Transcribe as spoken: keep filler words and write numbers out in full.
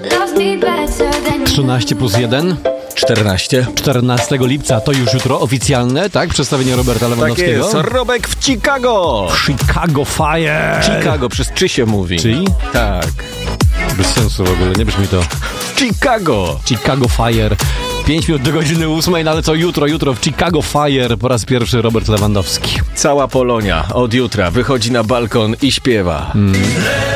trzynaście plus jeden. czternaście. czternastego lipca to już jutro oficjalne, tak? Przedstawienie Roberta Tak Lewandowskiego. jest, Robek w Chicago! Chicago Fire! Chicago, przez czy się mówi. Czy? Tak. Bez sensu w ogóle, nie brzmi to. Chicago! Chicago Fire. pięć minut do godziny ósmej, no ale co jutro? Jutro w Chicago Fire po raz pierwszy Robert Lewandowski. Cała Polonia od jutra wychodzi na balkon i śpiewa. Mm.